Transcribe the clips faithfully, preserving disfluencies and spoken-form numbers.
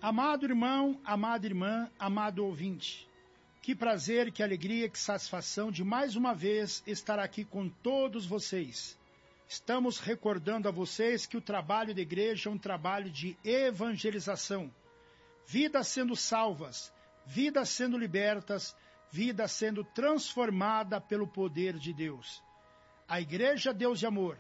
Amado irmão, amada irmã, amado ouvinte, que prazer, que alegria, que satisfação de mais uma vez estar aqui com todos vocês. Estamos recordando a vocês que o trabalho da igreja é um trabalho de evangelização. Vidas sendo salvas, vidas sendo libertas, vida sendo transformada pelo poder de Deus. A Igreja Deus e Amor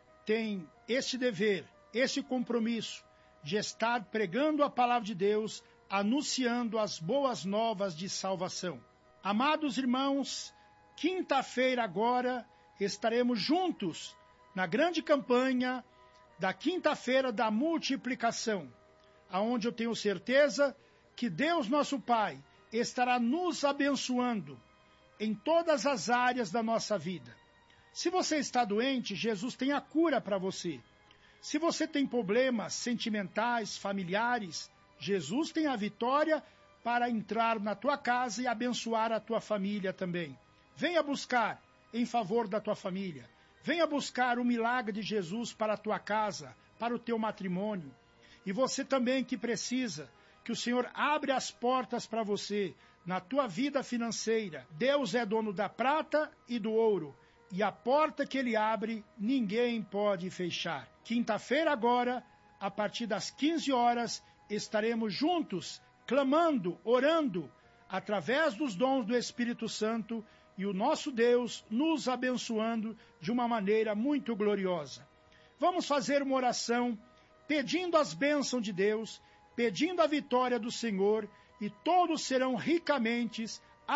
tem esse dever, esse compromisso de estar pregando a palavra de Deus, anunciando as boas novas de salvação. Amados irmãos, quinta-feira agora estaremos juntos na grande campanha da quinta-feira da multiplicação, aonde eu tenho certeza que Deus nosso Pai estará nos abençoando em todas as áreas da nossa vida. Se você está doente, Jesus tem a cura para você. Se você tem problemas sentimentais, familiares, Jesus tem a vitória para entrar na tua casa e abençoar a tua família também. Venha buscar em favor da tua família. Venha buscar o milagre de Jesus para a tua casa, para o teu matrimônio. E você também que precisa que o Senhor abra as portas para você na tua vida financeira. Deus é dono da prata e do ouro. E a porta que Ele abre, ninguém pode fechar. Quinta-feira agora, a partir das quinze horas, estaremos juntos, clamando, orando, através dos dons do Espírito Santo, e o nosso Deus nos abençoando de uma maneira muito gloriosa. Vamos fazer uma oração, pedindo as bênçãos de Deus, pedindo a vitória do Senhor, e todos serão ricamente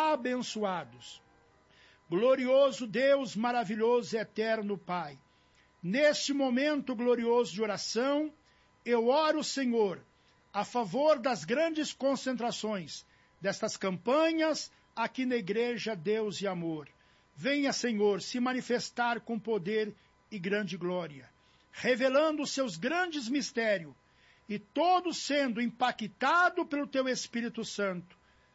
abençoados. Glorioso Deus, maravilhoso e eterno Pai, neste momento glorioso de oração, eu oro, Senhor, a favor das grandes concentrações destas campanhas aqui na Igreja Deus e Amor. Venha, Senhor, se manifestar com poder e grande glória, revelando os seus grandes mistérios, e todos sendo impactados pelo Teu Espírito Santo.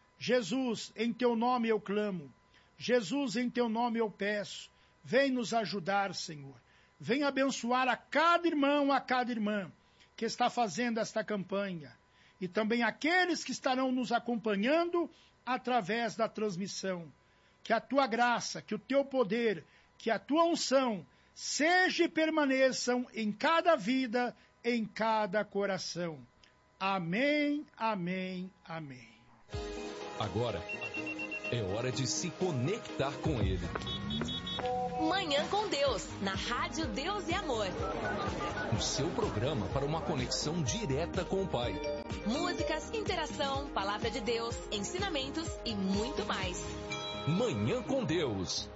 Jesus, em Teu nome eu clamo. Jesus, em Teu nome eu peço, vem nos ajudar, Senhor. Vem abençoar a cada irmão, a cada irmã que está fazendo esta campanha. E também aqueles que estarão nos acompanhando através da transmissão. Que a Tua graça, que o Teu poder, que a Tua unção seja e permaneçam em cada vida, em cada coração. Amém, amém, amém. Agora é hora de se conectar com Ele. Manhã com Deus, na Rádio Deus e Amor. O seu programa para uma conexão direta com o Pai. Músicas, interação, palavra de Deus, ensinamentos e muito mais. Manhã com Deus.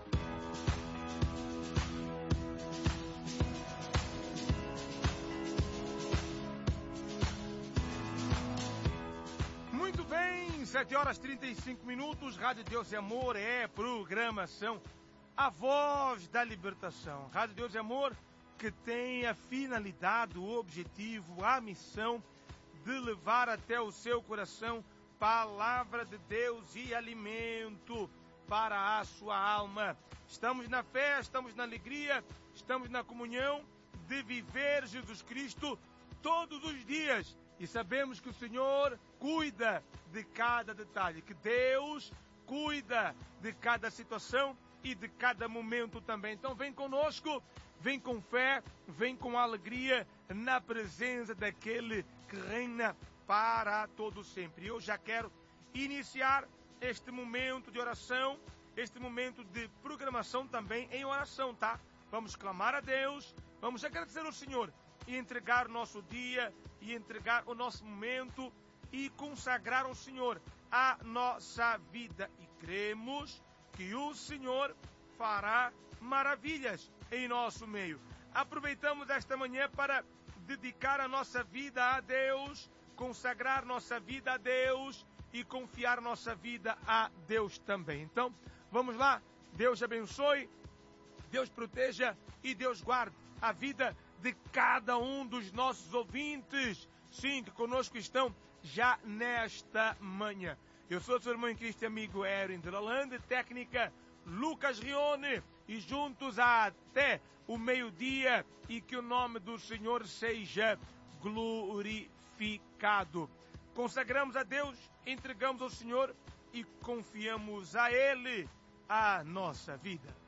Muito bem, sete horas e trinta e cinco minutos, Rádio Deus e Amor é programação, a voz da libertação. Rádio Deus e Amor que tem a finalidade, o objetivo, a missão de levar até o seu coração palavra de Deus e alimento para a sua alma. Estamos na fé, estamos na alegria, estamos na comunhão de viver Jesus Cristo todos os dias. E sabemos que o Senhor cuida de cada detalhe, que Deus cuida de cada situação e de cada momento também. Então vem conosco, vem com fé, vem com alegria na presença daquele que reina para todo sempre. Eu já quero iniciar este momento de oração, este momento de programação também em oração, tá? Vamos clamar a Deus, vamos agradecer ao Senhor e entregar o nosso dia, e entregar o nosso momento, e consagrar ao Senhor a nossa vida. E cremos que o Senhor fará maravilhas em nosso meio. Aproveitamos esta manhã para dedicar a nossa vida a Deus, consagrar nossa vida a Deus e confiar nossa vida a Deus também. Então, vamos lá. Deus abençoe, Deus proteja e Deus guarde a vida de cada um dos nossos ouvintes, sim, que conosco estão já nesta manhã. Eu sou o seu irmão em Cristo e amigo Erin de Lalande, técnica Lucas Rione, e juntos até o meio-dia, e que o nome do Senhor seja glorificado. consagramos a Deus, entregamos ao Senhor e confiamos a Ele a nossa vida.